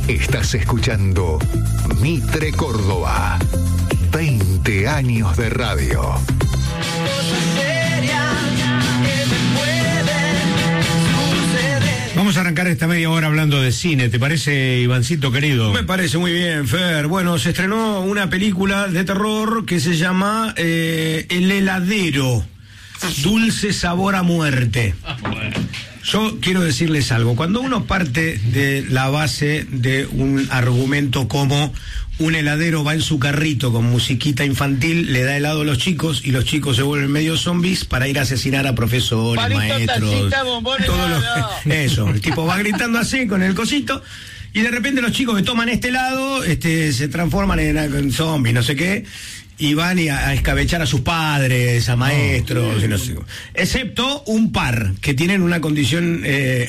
Estás escuchando Mitre Córdoba. 20 años de radio. Vamos a arrancar esta media hora hablando de cine. ¿Te parece, Ivancito querido? Me parece muy bien, Fer. Bueno, se estrenó una película de terror que se llama El heladero. Dulce sabor a muerte. Yo quiero decirles algo. Cuando uno parte de la base de un argumento como un heladero va en su carrito con musiquita infantil, le da helado a los chicos y los chicos se vuelven medio zombies para ir a asesinar a profesores, maestros, eso, el tipo va gritando así con el cosito y de repente los chicos que toman este helado se transforman en zombies, no sé qué, y van a escabechar a sus padres, a maestros, y no sé, excepto un par que tienen una condición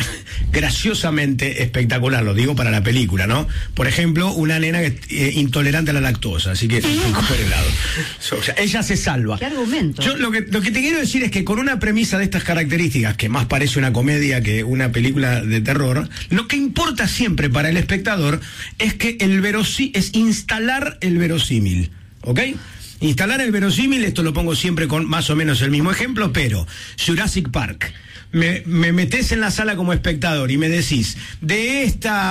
graciosamente espectacular, lo digo para la película, ¿no? Por ejemplo, una nena que es intolerante a la lactosa, así que comer helado. O sea, ella se salva. ¿Qué argumento? Yo lo que te quiero decir es que con una premisa de estas características, que más parece una comedia que una película de terror, lo que importa siempre para el espectador es que es instalar el verosímil, ¿ok? Instalar el verosímil, esto lo pongo siempre con más o menos el mismo ejemplo, pero Jurassic Park. Me metés en la sala como espectador y me decís, de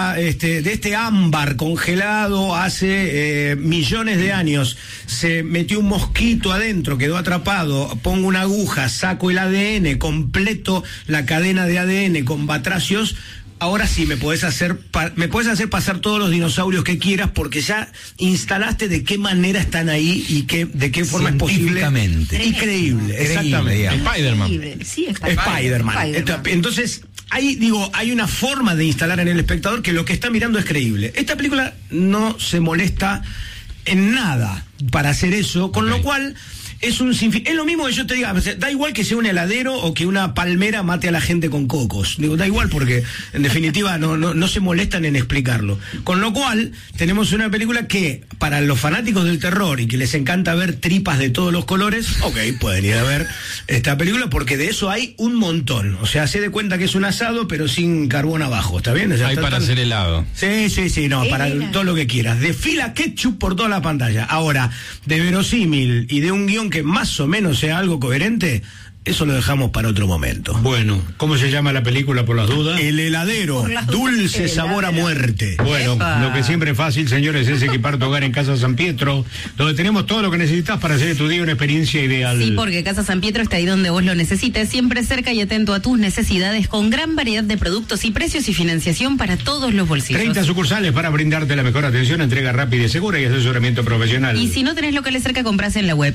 este ámbar congelado hace millones de años, se metió un mosquito adentro, quedó atrapado, pongo una aguja, saco el ADN, completo la cadena de ADN con batracios. Ahora sí me podés hacer pasar todos los dinosaurios que quieras porque ya instalaste de qué manera están ahí y de qué forma es posible. Increíble, exactamente. Spider-Man. Sí, Spider-Man. Entonces, hay una forma de instalar en el espectador que lo que está mirando es creíble. Esta película no se molesta en nada para hacer eso, con lo cual es un sinfín. Es lo mismo que yo te diga, da igual que sea un heladero o que una palmera mate a la gente con cocos. Digo, da igual porque en definitiva no se molestan en explicarlo. Con lo cual, tenemos una película que, para los fanáticos del terror y que les encanta ver tripas de todos los colores, pueden ir a ver esta película porque de eso hay un montón. O sea, se de cuenta que es un asado pero sin carbón abajo, ¿está bien? O sea, hay para hacer helado. Sí, no, para todo lo que quieras. Desfila ketchup por toda la pantalla. Ahora, de verosímil y de un guión que más o menos sea algo coherente, eso lo dejamos para otro momento. Bueno, ¿cómo se llama la película por las dudas? El heladero, dulce sabor a muerte. Bueno, lo que siempre es fácil, señores, es equipar tu hogar en Casa San Pietro, donde tenemos todo lo que necesitas para hacer de tu día una experiencia ideal. Sí, porque Casa San Pietro está ahí donde vos lo necesites, siempre cerca y atento a tus necesidades, con gran variedad de productos y precios y financiación para todos los bolsillos. 30 sucursales para brindarte la mejor atención, entrega rápida y segura y asesoramiento profesional. Y si no tenés locales cerca, compras en la web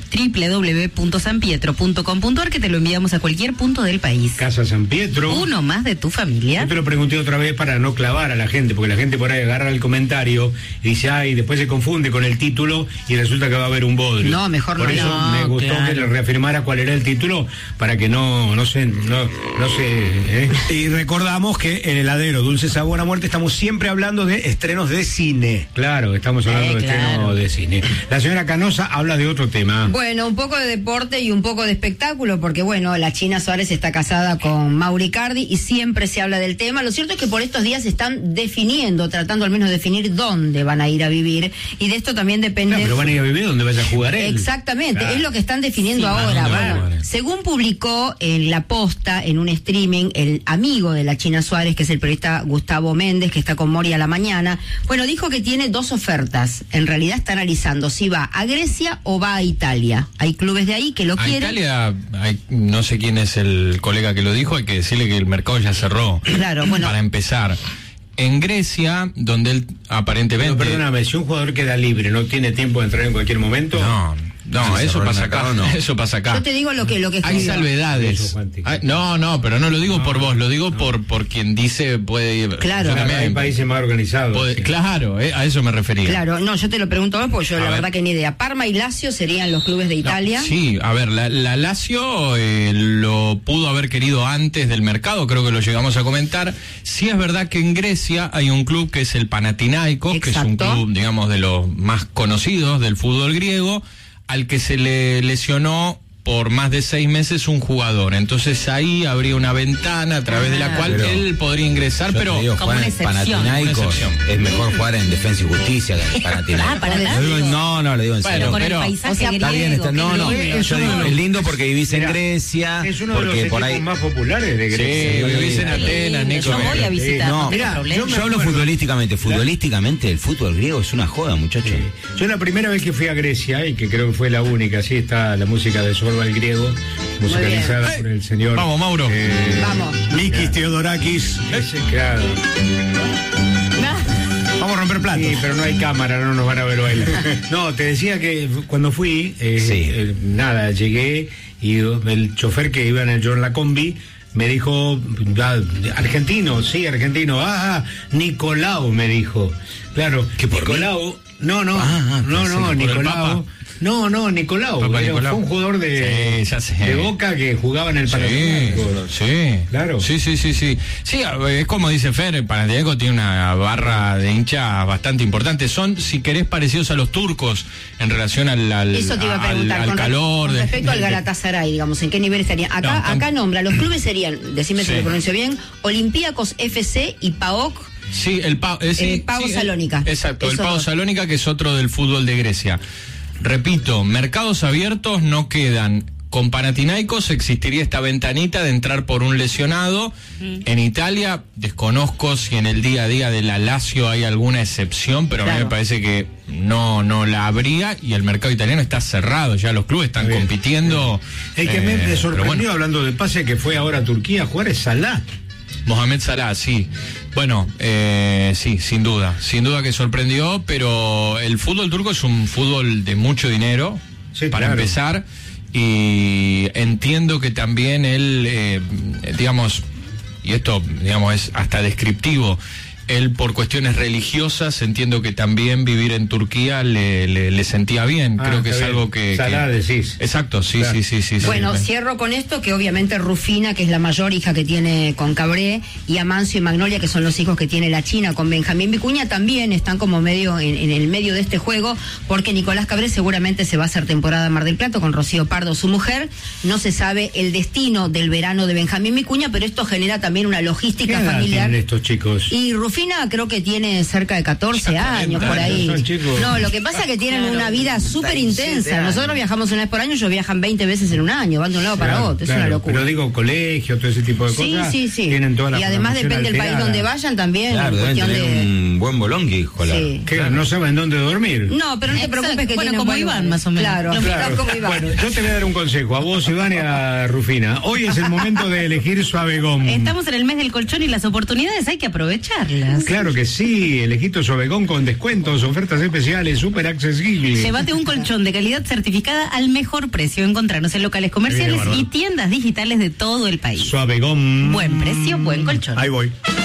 www.sanpietro.com.ar, que te lo enviamos a cualquier punto del país. Casa San Pietro. Uno más de tu familia. Yo te lo pregunté otra vez para no clavar a la gente, porque la gente por ahí agarra el comentario y dice, después se confunde con el título y resulta que va a haber un bodrio. No, mejor por no. Por eso me gustó que le reafirmara cuál era el título para que no sé. Y recordamos que en Heladero, Dulce Sabor a Muerte, estamos siempre hablando de estrenos de cine. Claro, estamos hablando de estrenos de cine. La señora Canosa habla de otro tema. Bueno, un poco de deporte y un poco de espectáculo, porque bueno, la China Suárez está casada con Mauro Icardi y siempre se habla del tema. Lo cierto es que por estos días están tratando al menos de definir dónde van a ir a vivir, y de esto también depende. Claro, pero van a ir a vivir donde vaya a jugar él. Exactamente, es lo que están definiendo ahora. Bueno, según publicó en La Posta, en un streaming, el amigo de la China Suárez, que es el periodista Gustavo Méndez, que está con Mori a la mañana, bueno, dijo que tiene dos ofertas. En realidad está analizando si va a Grecia o va a Italia. Hay clubes de ahí que lo quieren. Italia, no sé quién es el colega que lo dijo, hay que decirle que el mercado ya cerró. Claro, bueno. Para empezar. En Grecia, donde él aparentemente... Pero perdóname, si un jugador queda libre, ¿no tiene tiempo de entrar en cualquier momento? No, eso pasa acá. No. Eso pasa acá. Yo te digo lo que hay salvedades. No, pero no lo digo por vos, lo digo por quien dice puede ir. Claro. Hay países más organizados. Sí. Claro, a eso me refería. Claro, no, yo te lo pregunto vos porque yo la verdad que ni idea. Parma y Lazio serían los clubes de Italia. Sí, a ver, la Lazio lo pudo haber querido antes del mercado, creo que lo llegamos a comentar. Sí es verdad que en Grecia hay un club que es el Panathinaikos, Exacto. que es un club, digamos, de los más conocidos del fútbol griego, al que se le lesionó por más de 6 meses un jugador. Entonces ahí habría una ventana a través de la cual él podría ingresar, pero digo, como una excepción. Es mejor jugar en Defensa y Justicia que en Panathinaikos. para nada. No, lo digo en Bueno, serio. Con el pero- paisaje Está bien, griego, no, qué yo lindo. digo, es lindo porque vivís en Mirá, Grecia, Es uno de los porque por equipos ahí... más populares de Sí, Grecia. vivís en Qué Atenas, lindo. Nico. Yo voy a visitar, No, no tengo mirá, problema. Yo hablo futbolísticamente. Futbolísticamente, el fútbol griego es una joda, muchachos. Yo la primera vez que fui a Grecia, y que creo que fue la única, sí está la música de Sorba el Griego, musicalizada por el señor. Vamos, Mauro. Vamos. Mikis Theodorakis. Claro. Vamos a romper platos. Sí, pero no hay cámara, no nos van a ver bailar. No, te decía que cuando fui, nada, llegué y el chofer que iba en el John la combi me dijo, argentino, sí, argentino, Nicolau, me dijo. Claro, ¿Qué, por Nicolau, no, ¿por el Nicolau. Papa? No, Nicolau. Papa Nicolau. Fue un jugador Sí, ya sé. de Boca que jugaba en el Panathinaikos. Sí, Claro. Sí. Sí, es como dice Fer, el Panathinaikos tiene una barra de hinchas bastante importante. Son, si querés, parecidos a los turcos en relación al Eso te iba a preguntar. al calor. Con respecto al Galatasaray, digamos, ¿en qué nivel estaría? Acá nombra, los clubes serían, decime si lo pronuncio bien, Olympiacos FC y PAOK. Sí, el Pau Salónica. Exacto, el Eso Pau dos. Salónica, que es otro del fútbol de Grecia. Repito, mercados abiertos no quedan. Con Panathinaikos existiría esta ventanita de entrar por un lesionado. En Italia, desconozco si en el día a día de la Lazio hay alguna excepción, pero a mí Claro. me parece que no la habría, y el mercado italiano está cerrado, ya los clubes están Bien. compitiendo. El que me pero sorprendió, bueno. hablando de pase, que fue ahora a Turquía a jugar es Salah. Mohamed Salah, sí. Bueno, sí, sin duda que sorprendió, pero el fútbol turco es un fútbol de mucho dinero, Sí, para claro. empezar, y entiendo que también él, digamos, y esto, digamos, es hasta descriptivo, él por cuestiones religiosas, entiendo que también vivir en Turquía le sentía bien. Creo que es está bien. algo que... Salah, decís. Exacto, sí, Claro. sí. Bueno, sí. cierro con esto, que obviamente Rufina, que es la mayor hija que tiene con Cabré, y Amancio y Magnolia, que son los hijos que tiene la China con Benjamín Vicuña, también están como medio en el medio de este juego, porque Nicolás Cabré seguramente se va a hacer temporada Mar del Plata con Rocío Pardo, su mujer. No se sabe el destino del verano de Benjamín Vicuña, pero esto genera también una ¿Qué logística edad familiar. tienen estos chicos? Y Rufina creo que tiene cerca de 14 años, por ahí. son chicos. No, lo que pasa es que tienen una vida súper intensa. Nosotros viajamos una vez por año, ellos viajan 20 veces en un año, van de un lado para Claro, otro, es claro. una locura. Pero digo, colegio, todo ese tipo de cosas. Sí. Tienen toda la y además programación depende del país alterada. donde vayan también, Claro, en deben cuestión tener de... un buen bolonqui, joder. Sí. ¿Qué? ¿No saben dónde dormir? No, pero no te Exacto. preocupes que Bueno, tienen como buen Iván, lugar. más o menos. Claro, Claro. como Iván. Bueno, yo te voy a dar un consejo, a vos, Iván, y a Rufina. Hoy es el momento de elegir Suavegón. Estamos en el mes del colchón y las oportunidades hay que aprovecharlas. Claro que sí, elegí tu Suavegón con descuentos, ofertas especiales, súper accesibles. Llévate un colchón de calidad certificada al mejor precio. Encontrarnos en locales comerciales Bárbaro. y tiendas digitales de todo el país. Suavegón. Buen precio, buen colchón. Ahí voy.